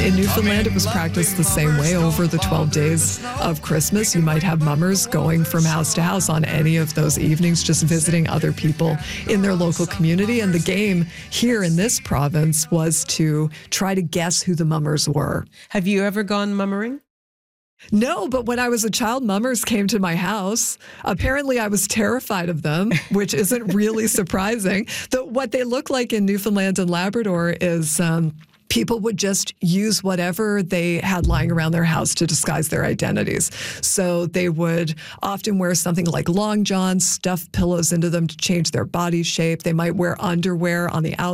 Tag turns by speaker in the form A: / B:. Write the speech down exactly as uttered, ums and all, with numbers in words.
A: In Newfoundland, it was practiced the same way over the twelve days of Christmas. You might have mummers going from house to house on any of those evenings, just visiting other people in their local community. And the game here in this province was to try to guess who the mummers were.
B: Have you ever gone mummering?
A: No, but when I was a child, mummers came to my house. Apparently, I was terrified of them, which isn't really surprising. The, what they look like in Newfoundland and Labrador is um, people would just use whatever they had lying around their house to disguise their identities. So they would often wear something like long johns, stuff pillows into them to change their body shape. They might wear underwear on the outside.